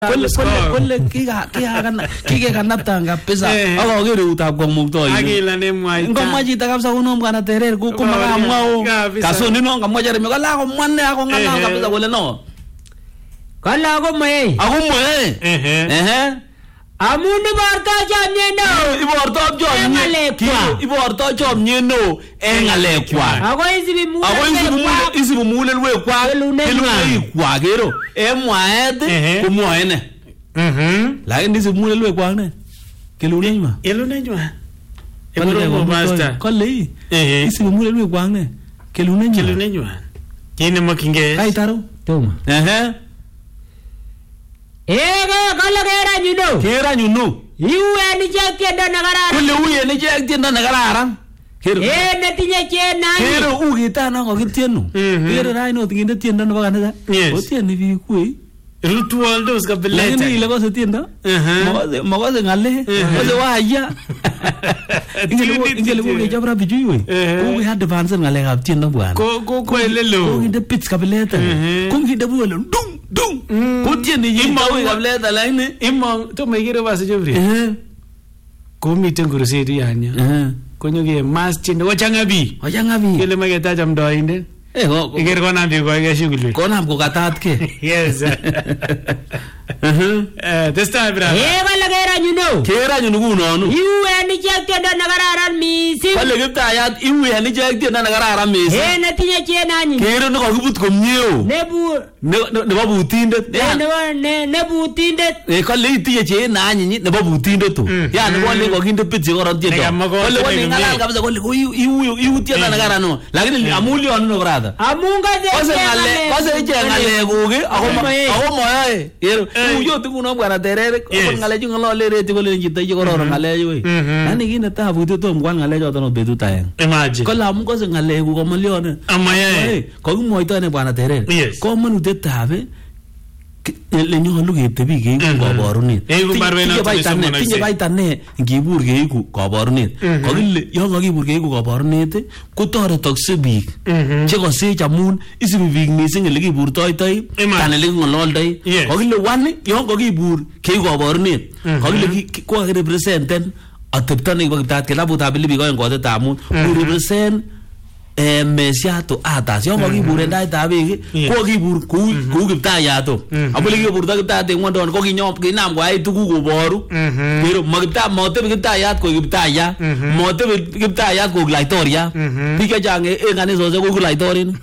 Kole kikekanapta kabisa akokere utab komuktoindet. Akila nemwaita. Ngomwa chito kabisa kuno Bwana Terere kumakamwao. Kasoni no ngamwa Jeremy kala komwane ako ngala kabisa kole no. Kala ako moe. Ako moe. Amun iborto chomyet neo. Iborto chomyet neo eng ng'alekwak. Ako isibi mulelwekwak. Keluneikwak kero. Eng mwaet komwoe ne. Lakini isibi mulelwekwak ne. Keluneinywa. Kole isibi mulelwekwak ne. Keluneinywa. Kine mokyingei. Kaitaro. Tomo. Kera nyuno. Iuen ichek tiendo nekararan. Kole uyen ichek tiendo nekararan. Netinye chenani. Kero ukitano kokitienu. Kero raino kinde tiendo nebo kanisa. Otieni biik kuwi. Rutuoldos kabileta. Lakini ile kose tiendo. Makose ng'ale. Kose waya. Ingele kokechob rabichu iwe. Kokoi advance ng'alekab tiendo bwana. Ko elelo. Kokinde pitch kabileta. Kokinde buwele dung. Kotieni yimbawi kabileta lakini imong tomo ikere basi jobri. Komiten kuruseti yanya. Konyoke mas tiendo kochang'a biik. Kele maketach amdoindet. Iker konam biik koike shughuli. Konam kokatatke. Yes. Testai bra. Kole keranyuno. Keranyuno kunonu. Iuen ichek tiendo nekararan mising. Kole Kiptayat iuen ichek tiendo nekararan mising. Netinye chenanyi. Kero nekokibut komyeo. Nebo butindet. Nebutindet. Kole itinye chenanyi nebo butindet tu. Yani kole kokinde pitch koron tiendo. Kole ng'alal kabisa kole iu tiendo nekararan no. Lakini amulyon no brother. Amun kose ichek ng'alekuk ako moyoe. Kero uyot nguno Bwana Terere kon ng'alechu ng'olole reti kole chito che kororon ng'alechu wey. Yani kit netai butyo tom kwal ng'alechoton betut agenge. Imagine. Kole amun kose ng'alekuk komalyon. Amayae. Kokimwoito ne Bwana Terere. Komonutietab lenyolu ketebi keiku kaborunet. Tinye baita ne ngibur keiku kaborunet. Kokile yon kakibur keiku kaborunet kotoretokse biik chekosech amun isibi biik mising ele kiburtoitoi tan ele king'ololdoi. Kokile wan yon kakibur keiku kaborunet kokile kokakirepresenten atepto nekibo Kiptayat kilabutab Pilipik oeng kotetab mut korepresent Mesia to atas yon kakibur en taitab biik kokibur kou Kiptayat to abule kiburto Kiptayat en ng'wondon kokinam koyai tuguk koboru pero motebi Kiptayat koik Kiptayat motebi Kiptayat koik laitoriat biik chechang en kanisosiek koiku laitorin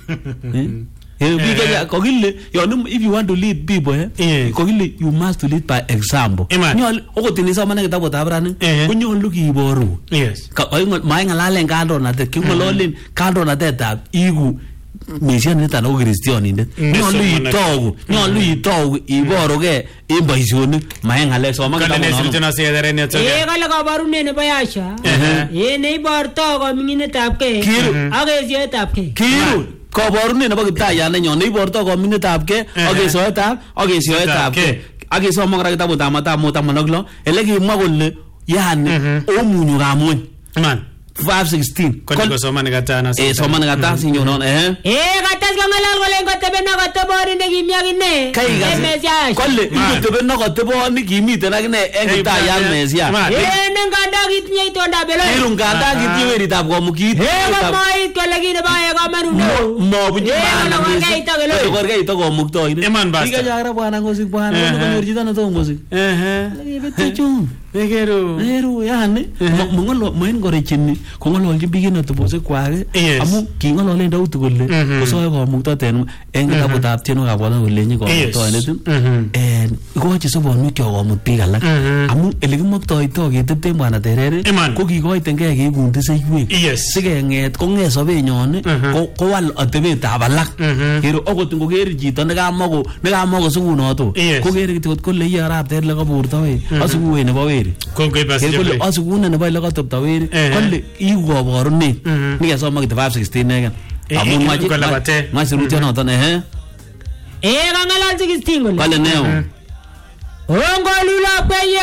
kokile if you want to lead people kokile you must lead by example. Nyolu okot inisomane kitabutab Rani konyolu kiboru. Maing'alalen kandoinatet king'ololen kandoinatetab iku mesianitet ako kristianindet. Nyolu itogu iboruge en boisionik maing'alek soman kitabunono. Kole kaborunet nebo Yasha neiborto koming'inetab kei ak esioetab kei. Kaborunet nebo Kiptayat nenyon neiborto komindetab kei ak esioetab kei. Ak kesomon kora kitabutab Mathayo 16 ele kimwa kole yani omunyu kamweny 5:16. Kosomani katana. Somani katana sinyonon katas kong'alal kole ngoteben akoteboni nekimi akine. Kole ngoteben akoteboni kimiten akine eng Kiptayat Mesia. Nganda kitinye itondab elo. Kiru nganda kitinye weritab komukit. Komoit kole kit nebo komonut. Mobunyi maana mising. Korkeito komuktoindet. Iman basta. Kikachakra Bwana ngosik Bwana konyor chito netom kosik. Lekibete chun. Nekero yani moen korechini kong'ololjin biik en atebosiek kwak amu king'ololen Daudi kole kosoe komuktoten en kitabutab tienwokab Bwana kolenji komuktoindet ikochi sobonwekyok komut biik alak amu ele kimoktoito ketepten Bwana Terere ko kikoitengei keikun tiseiywek sikeng'et kong'et sobenyon kowal atebetab alak. Kero okot ngoker chito nekamokosikunoto kokere kityo kole iye Arap Terere lekaburto weri asikuwe nebo weri. Kole asikune nebo ile katepto weri kole iku kaborunet nikesoma kit 5:16 egen amun mwa sirutionoton kang'alal 16 kole neo ongolulok kweye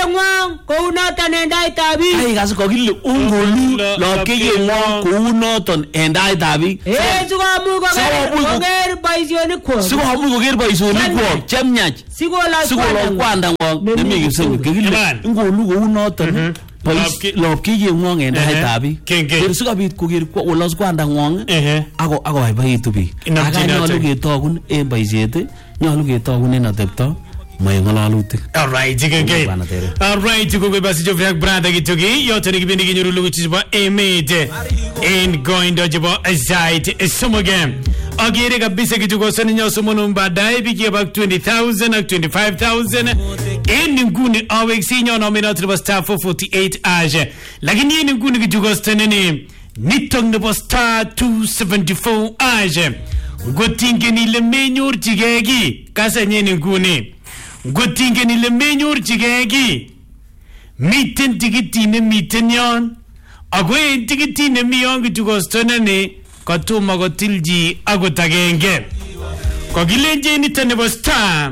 ngwang kou noton en taitab biik. Ai kasi kokile ungolu lapkeiyeng'wong kou noton en taitab biik. Sikomuch koker boisionikwok. Sikomuch koker boisionikwok chemyach. Sikolok kwandang'wong nemi kipsengwet. Kikile ungolu kou noton lapkeiyeng'wong en taitab biik. Sikobit koker kolos kwandang'wong akobaibaitu biik. Aka nyolu ketogun en boisiet, nyolu ketogun en atepto. Alright, kongoi basi Jofrey ak brother Kitogi yote ni kipindi kinyoru lugu chisipo emete en goindo chebo site somogem agere kabisa kitukosani nyoso mono mbadae biki about 20,000 ak 25,000 en nguni aweksi nyono minoti nebo star 448 aje lakini en nguni kitukosani ni nitong nebo star 274 aje ngotingeni ile menyorchigei kasa nyeni nguni Gotingeni ile menyorchigei ki miten tikiti ne miten yon ako en tikiti ne mi yon kitukostonani katuma kotilji akot agenge kokilenje nito nebo star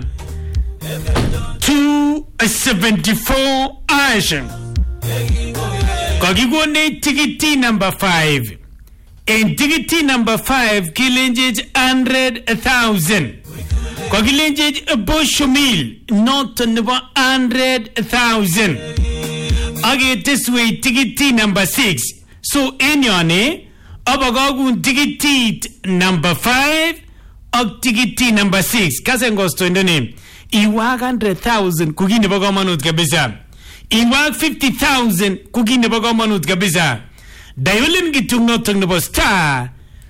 274 ash kokikone tikiti number 5 en tikiti number 5 kilenje 100,000 Kokilenje Boshomil not nebo 100,000 Ageteswe tikiti number 6 So enyone Abagagun tikiti number 5 Ak tikiti number 6 Kase ngosto indone Iwag 100,000 Kuki nebo kamanut kabisa Iwag 50,000 Kuki nebo kamanut kabisa Dayolin gitung notong nebo star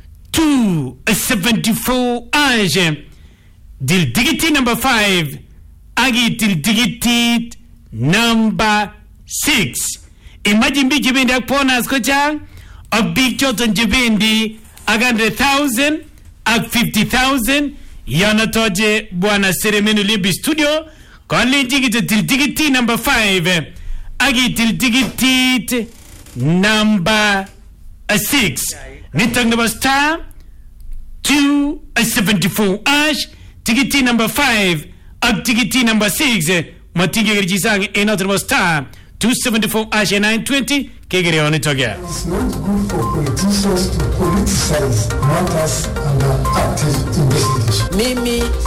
274 anje Dil digiti number 5 Agi dil digiti number 6 Imagine big jibendi ak ponas kocha Ak big choton jibendi Ak 100,000 Ak 50,000 Yana toje Bwana Seremenu Limbi Studio Kali digiti dil digiti number 5 Agi dil digiti number 6 Nitang number star 274 ash Tikiti number 5 Ak tikiti number 6 Matinge gerjisang Enother star 274 ash 920 Kegere on it again. It's not good for politicians to politicize matters under active investigation.